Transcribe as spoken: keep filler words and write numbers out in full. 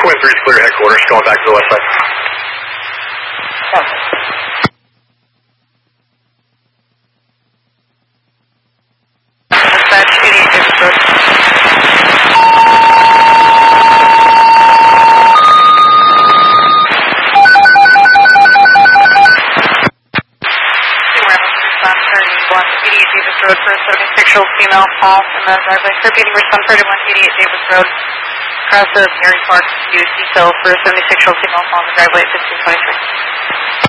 Quinn three is clear headquarters, going back to the west side. Dispatch, eighty-eight Davis Road. thirty-one eighty-eight Davis Road for a seventy-six-year-old female fall in the driveway. Repeating response thirty-one eighty-eight Davis Road. Across the Mary Park, use detail for a seventy-six-year-old female fall in the driveway at fifteen twenty-three.